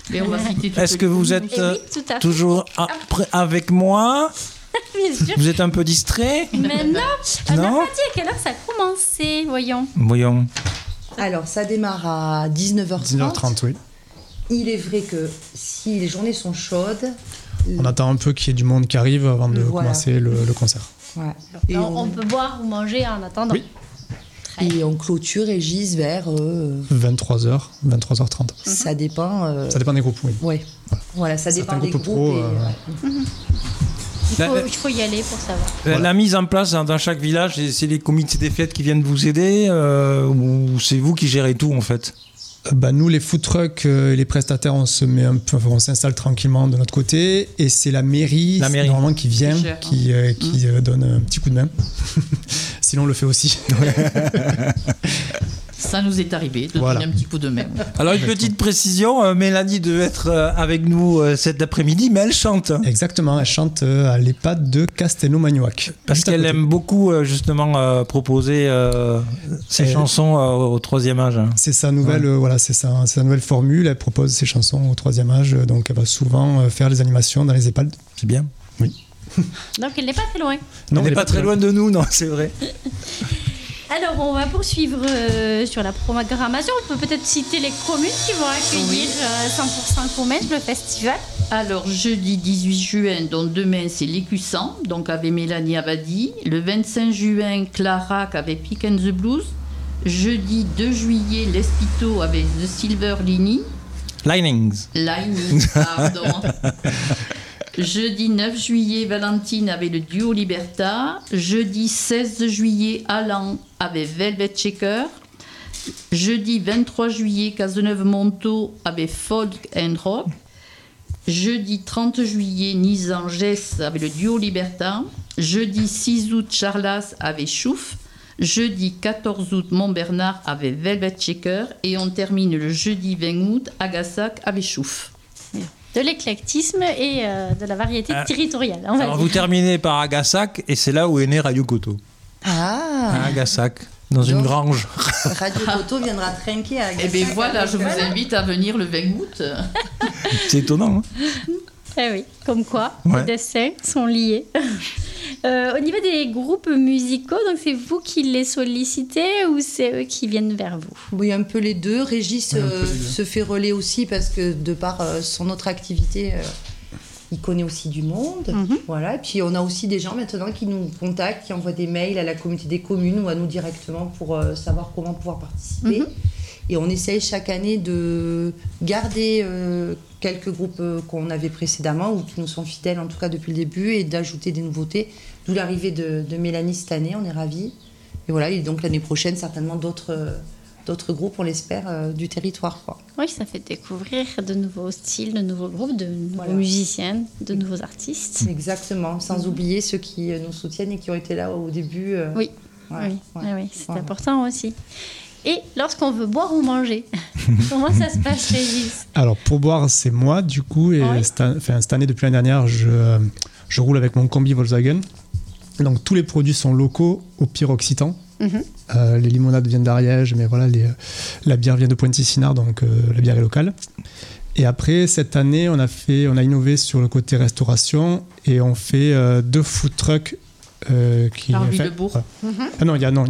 Mais on va citer toutes Est-ce que vous êtes Oui, tout à fait. toujours avec moi? Bien sûr. Vous êtes un peu distrait? Mais non, on n'a Non pas dit à quelle heure ça a commencé, voyons. Voyons. Alors, ça démarre à 19h30. 19h30, oui. Il est vrai que si les journées sont chaudes... On attend un peu qu'il y ait du monde qui arrive avant de commencer le concert. Ouais. Et On peut boire ou manger en attendant. Oui. Et on clôture, Régis, vers... 23h, 23h30. Ça dépend... Ça dépend des groupes, oui. Ouais. Voilà, ça Certains dépend des groupes groupes. pro, Il faut y aller pour savoir. La mise en place dans chaque village, c'est les comités des fêtes qui viennent vous aider ou c'est vous qui gérez tout en fait? Nous, les food trucks et les prestataires, on s'installe tranquillement de notre côté et c'est la mairie. Normalement qui vient, qui donne un petit coup de main. Sinon, on le fait aussi. Ça nous est arrivé de donner un petit coup de main. Alors, une petite précision, Mélanie devait être avec nous cet après-midi, mais elle chante. Exactement, elle chante à l'EHPAD de Castelnau-Magnoac. Parce qu'elle aime beaucoup, justement, proposer ses chansons au troisième âge. C'est sa nouvelle, c'est sa nouvelle formule. Elle propose ses chansons au troisième âge, donc elle va souvent faire les animations dans les EHPAD. C'est bien. Oui. Donc, elle n'est pas très loin. Non, elle n'est pas très loin de nous, non, c'est vrai. Alors, on va poursuivre sur la programmation. On peut peut-être citer les communes qui vont accueillir 100% Comège, le festival. Alors, jeudi 18 juin, donc demain, c'est l'Écusson, donc avec Mélanie Abadi. Le 25 juin, Clarac avec Pick and the Blues. Jeudi 2 juillet, l'Espito avec The Silver Linings, pardon. Jeudi 9 juillet, Valentine avec le duo Liberta. Jeudi 16 juillet, Alan avec Velvet Shaker. Jeudi 23 juillet, Cazeneuve-Montaut avec Folk and Rock. Jeudi 30 juillet, Nizan-Gess avec le duo Liberta. Jeudi 6 août, Charlas avec Chouf. Jeudi 14 août, Montbernard avec Velvet Shaker. Et on termine le jeudi 20 août, Agassac avec Chouf. De l'éclectisme et de la variété territoriale. Alors, vous terminez par Agassac et c'est là où est né Radio Koto. À Agassac, dans une grange. Radio Koto viendra trinquer à Agassac. Et bien voilà, je vous invite à venir le 20 août. C'est étonnant, hein? Eh oui, comme quoi, les destins sont liés. Au niveau des groupes musicaux, donc c'est vous qui les sollicitez ou c'est eux qui viennent vers vous? Oui, un peu les deux. Régis se fait relais aussi parce que de par son autre activité, il connaît aussi du monde. Voilà. Et puis on a aussi des gens maintenant qui nous contactent, qui envoient des mails à la communauté des communes ou à nous directement pour savoir comment pouvoir participer. Et on essaye chaque année de garder quelques groupes qu'on avait précédemment ou qui nous sont fidèles en tout cas depuis le début et d'ajouter des nouveautés. D'où l'arrivée de Mélanie cette année, on est ravis. Et voilà, et donc l'année prochaine, certainement d'autres groupes, on l'espère, du territoire, quoi. Oui, ça fait découvrir de nouveaux styles, de nouveaux groupes, de nouveaux musiciens, de nouveaux artistes. Exactement, sans oublier ceux qui nous soutiennent et qui ont été là au début. Oui, c'est important aussi. Et lorsqu'on veut boire ou manger, comment ça se passe, Régis? Alors, pour boire, c'est moi, du coup. Et cette année, depuis l'année dernière, je roule avec mon combi Volkswagen. Donc, tous les produits sont locaux au Pire Occitan. Les limonades viennent d'Ariège, mais voilà, la bière vient de Pointe-Sissinard, donc la bière est locale. Et après, cette année, on a innové sur le côté restauration et on fait 2 food trucks. Par Villebourg. Ah non, il y a